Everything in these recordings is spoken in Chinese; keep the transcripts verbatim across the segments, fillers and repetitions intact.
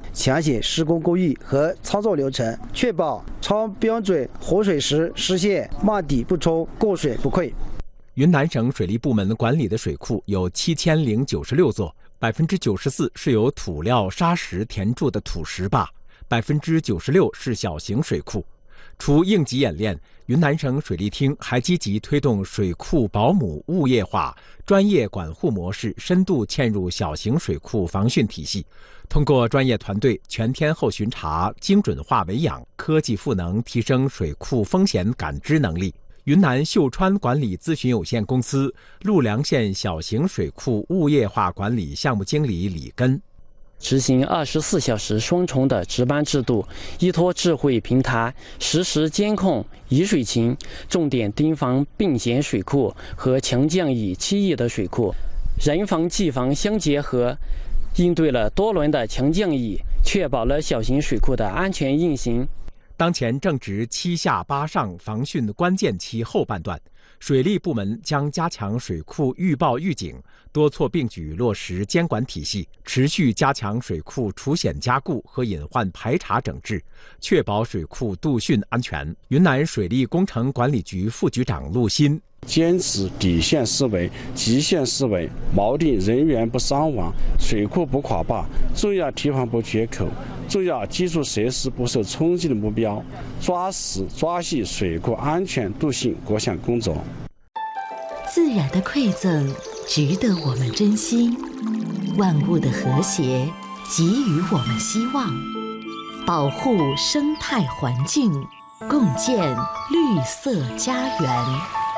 详写施工工艺和操作流程，确保超标准活水时实现漫底不冲、过水不溃。 云南省水利部门管理的水库有七千零九十六座，百分之九十四是由土料、沙石填筑的土石坝，百分之九十六是小型水库。除应急演练，云南省水利厅还积极推动水库保姆物业化、专业管护模式深度嵌入小型水库防汛体系，通过专业团队全天候巡查、精准化维养、科技赋能，提升水库风险感知能力。云南秀川管理咨询有限公司陆良县小型水库物业化管理项目经理李根， 执行二十四小时双重的值班制度，依托智慧平台，实时监控溢水情，重点盯防病险水库和强降雨期易的水库，人防技防相结合，应对了多轮的强降雨，确保了小型水库的安全运行。 当前正值七下八上防汛关键期后半段，水利部门将加强水库预报预警，多措并举落实监管体系，持续加强水库除险加固和隐患排查整治，确保水库度汛安全。云南水利工程管理局副局长陆鑫， 坚持底线思维、极限思维，锚定人员不伤亡、水库不垮坝、重要堤防不决口、重要基础设施不受冲击的目标，抓实抓细水库安全度汛各项工作。 自然的馈赠值得我们珍惜，万物的和谐给予我们希望，保护生态环境，共建绿色家园。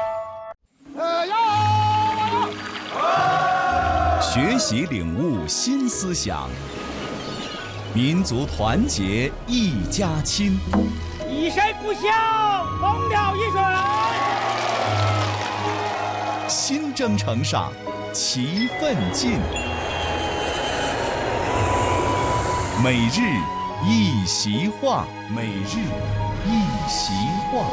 学习领悟新思想，民族团结一家亲， 以身不孝，同了一水。 新征程上，齐奋进。每日一席话，每日一席话。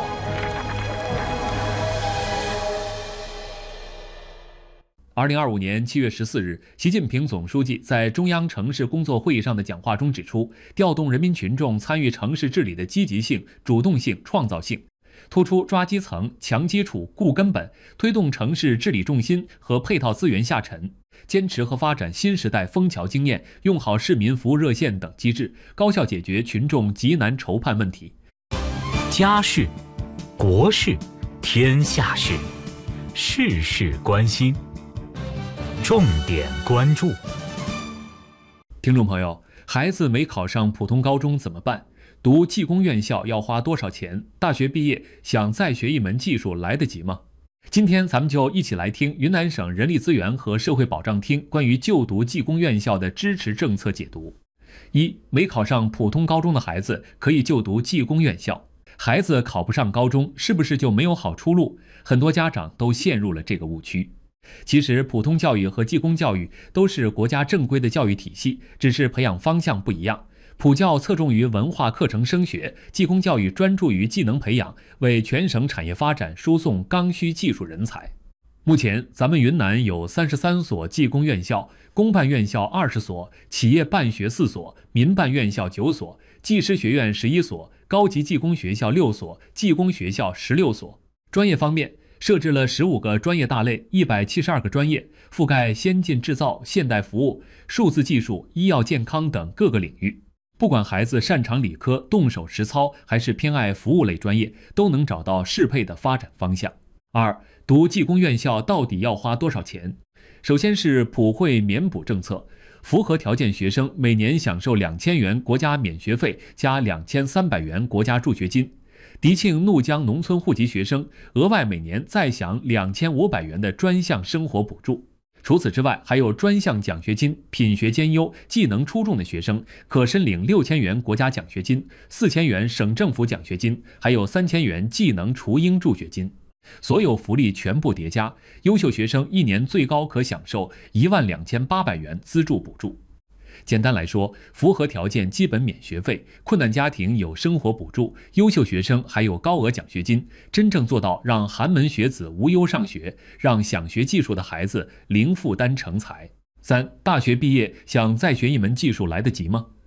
二零二五年七月十四日，习近平总书记在中央城市工作会议上的讲话中指出，调动人民群众参与城市治理的积极性、主动性、创造性，突出抓基层、强基础、固根本，推动城市治理重心和配套资源下沉，坚持和发展新时代枫桥经验，用好市民服务热线等机制，高效解决群众急难愁盼问题。 家事、国事、天下事，事事关心，重点关注。 听众朋友，孩子没考上普通高中怎么办？读技工院校要花多少钱？大学毕业想再学一门技术来得及吗？今天咱们就一起来听云南省人力资源和社会保障厅关于就读技工院校的支持政策解读。一、没考上普通高中的孩子可以就读技工院校。孩子考不上高中，是不是就没有好出路？很多家长都陷入了这个误区。其实普通教育和技工教育都是国家正规的教育体系，只是培养方向不一样。普教侧重于文化课程升学，技工教育专注于技能培养，为全省产业发展输送刚需技术人才。目前咱们云南有三十三所技工院校，公办院校二十所，企业办学四所，民办院校九所，技师学院十一所，高级技工学校六所，技工学校十六所。专业方面，设置了十五个专业大类，一百七十二个专业，覆盖先进制造、现代服务、数字技术、医药健康等各个领域。不管孩子擅长理科、动手实操，还是偏爱服务类专业，都能找到适配的发展方向。二、读技工院校到底要花多少钱？首先是普惠免补政策，符合条件学生每年享受两千元国家免学费加两千三百元国家助学金。迪庆怒江农村户籍学生额外每年再享两千五百元的专项生活补助。除此之外，还有专项奖学金，品学兼优、技能出众的学生可申领六千元国家奖学金、四千元省政府奖学金，还有三千元技能雏鹰助学金。所有福利全部叠加，优秀学生一年最高可享受一万两千八百元资助补助。简单来说，符合条件基本免学费，困难家庭有生活补助，优秀学生还有高额奖学金，真正做到让寒门学子无忧上学，让想学技术的孩子零负担成才。三、大学毕业想再学一门技术来得及吗？